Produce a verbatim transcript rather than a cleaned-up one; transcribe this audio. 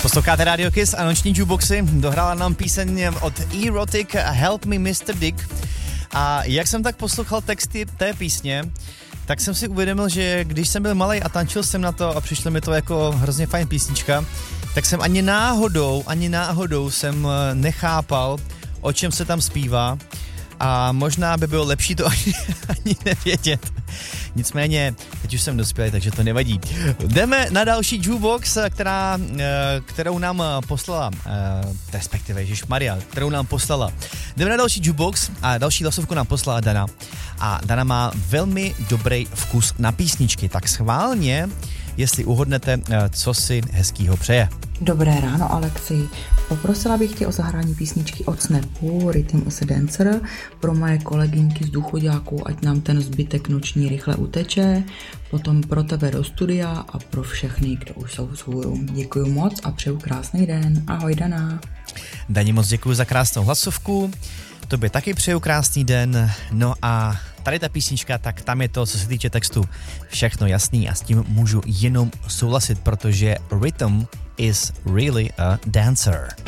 Posloucháte Radio Kiss a noční jukeboxy. Dohrála nám píseň od Erotic Help Me mister Dick. A jak jsem tak poslouchal texty té písně, tak jsem si uvědomil, že když jsem byl malej a tančil jsem na to a přišlo mi to jako hrozně fajn písnička, tak jsem ani náhodou, ani náhodou jsem nechápal, o čem se tam zpívá. A možná by bylo lepší to ani, ani nevědět. Nicméně, teď už jsem dospělý, takže to nevadí. Jdeme na další jukebox, která, kterou nám poslala, respektive ježišmarja, kterou nám poslala. Jdeme na další jukebox a další hlasovku nám poslala Dana. A Dana má velmi dobrý vkus na písničky, tak schválně, jestli uhodnete, co si hezkýho přeje. Dobré ráno, Alexi. Poprosila bych tě o zahrání písničky od Snapu Rhythm is a Dancer pro moje kolegynky z Důchoďáků, ať nám ten zbytek noční rychle uteče, potom pro tebe do studia a pro všechny, kdo už jsou vzhůru. Děkuju moc a přeju krásný den. Ahoj, Dana. Dani, moc děkuju za krásnou hlasovku. Tobě taky přeju krásný den. No a tady ta písnička, tak tam je to, co se týče textu, všechno jasný a s tím můžu jenom souhlasit, protože Rhythm is really a dancer.